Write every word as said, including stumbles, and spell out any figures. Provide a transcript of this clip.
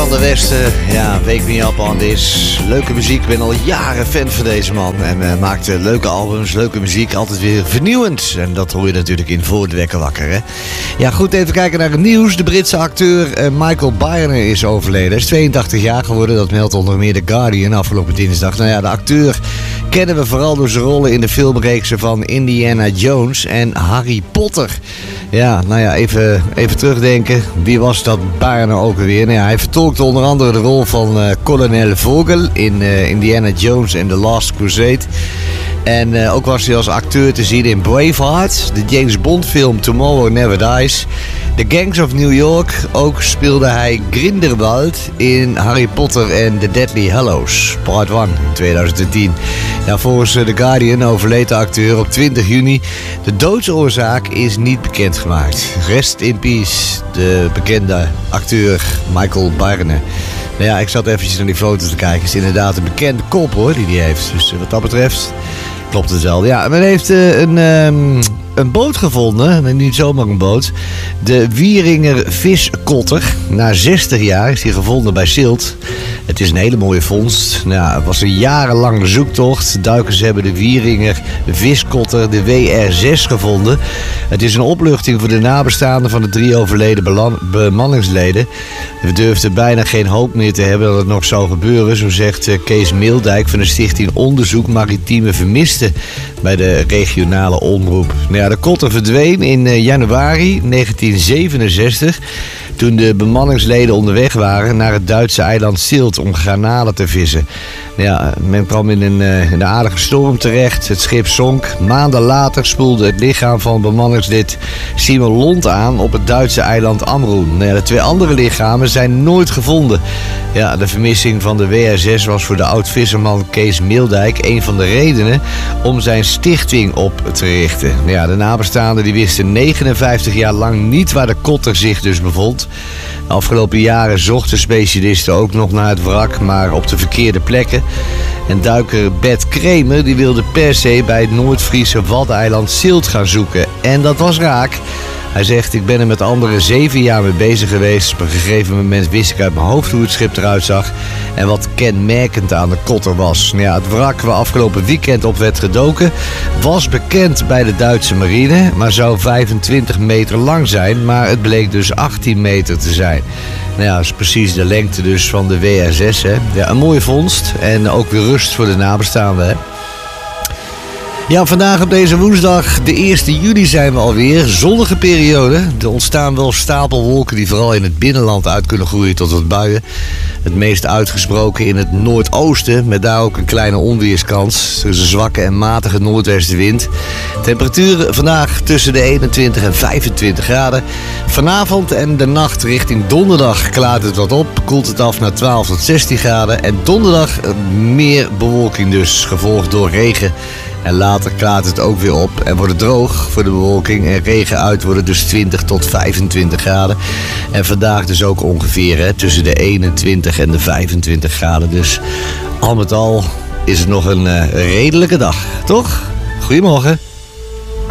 van der Westen. Ja, Wake Me Up On This. Leuke muziek. Ik ben al jaren fan van deze man. En uh, maakt uh, leuke albums, leuke muziek. Altijd weer vernieuwend. En dat hoor je natuurlijk in Voor de Wekker Wakker. Hè? Ja, goed, even kijken naar het nieuws. De Britse acteur uh, Michael Byrne is overleden. Hij is tweeëntachtig jaar geworden. Dat meldt onder meer The Guardian afgelopen dinsdag. Nou ja, de acteur kennen we vooral door zijn rollen in de filmreeksen van Indiana Jones en Harry Potter. Ja, nou ja, even, even terugdenken. Wie was dat Byrne ook alweer? Nou ja, hij vertolkte onder andere de rol van uh, kolonel Vogel in uh, Indiana Jones and the Last Crusade. En uh, ook was hij als acteur te zien in Braveheart, de James Bond film Tomorrow Never Dies, The Gangs of New York. Ook speelde hij Grindelwald in Harry Potter and the Deathly Hallows, part één in tweeduizend tien. Ja, volgens The Guardian overleed de acteur op twintig juni. De doodsoorzaak is niet bekendgemaakt. Rest in peace, de bekende acteur Michael Byrne. Nou ja, ik zat eventjes naar die foto te kijken. Het is inderdaad een bekende kop hoor, die hij heeft. Dus wat dat betreft klopt het wel. Ja, men heeft uh, een, um, een boot gevonden. En niet zomaar een boot. De Wieringer viskotter. Na zestig jaar is die gevonden bij Sylt. Het is een hele mooie vondst. Nou, het was een jarenlange zoektocht. Duikers hebben de Wieringer viskotter, de W R zes, gevonden. Het is een opluchting voor de nabestaanden van de drie overleden belan- bemanningsleden. We durfden bijna geen hoop meer te hebben dat het nog zou gebeuren. Zo zegt uh, Kees Meeldijk van de Stichting Onderzoek Maritieme Vermisten bij de regionale omroep. Nou ja, de kotter verdween in uh, januari negentien zevenenzestig. Toen de bemanningsleden onderweg waren naar het Duitse eiland Sylt om garnalen te vissen. Ja, men kwam in een, uh, in een aardige storm terecht. Het schip zonk. Maanden later spoelde het lichaam van bemanningslid Simon Lont aan op het Duitse eiland Amrum. Nou ja, de twee andere lichamen zijn nooit gevonden. Ja, de vermissing van de W R zes was voor de oud-visserman Kees Meeldijk een van de redenen om zijn stichting op te richten. Ja, de nabestaanden die wisten negenenvijftig jaar lang niet waar de kotter zich dus bevond. De afgelopen jaren zochten specialisten ook nog naar het wrak, maar op de verkeerde plekken. En duiker Bert Kremer die wilde per se bij het Noord-Friese Waddeneiland Sylt gaan zoeken. En dat was raak. Hij zegt, ik ben er met anderen zeven jaar mee bezig geweest. Op een gegeven moment wist ik uit mijn hoofd hoe het schip eruit zag en wat kenmerkend aan de kotter was. Nou ja, het wrak waar afgelopen weekend op werd gedoken was bekend bij de Duitse marine, maar zou vijfentwintig meter lang zijn, maar het bleek dus achttien meter te zijn. Nou ja, dat is precies de lengte dus van de W R zes. Hè. Ja, een mooie vondst en ook weer rust voor de nabestaanden. Hè. Ja, vandaag op deze woensdag, de eerste juli, zijn we alweer. Zonnige periode. Er ontstaan wel stapelwolken die vooral in het binnenland uit kunnen groeien tot wat buien. Het meest uitgesproken in het noordoosten, met daar ook een kleine onweerskans. Er is een zwakke en matige noordwestenwind. Temperaturen vandaag tussen de eenentwintig en vijfentwintig graden. Vanavond en de nacht richting donderdag klaart het wat op. Koelt het af naar twaalf tot zestien graden. En donderdag meer bewolking dus, gevolgd door regen. En later klaart het ook weer op en wordt het droog voor de bewolking. En regen uit worden dus twintig tot vijfentwintig graden. En vandaag dus ook ongeveer hè, tussen de eenentwintig en de vijfentwintig graden. Dus al met al is het nog een uh, redelijke dag, toch? Goedemorgen.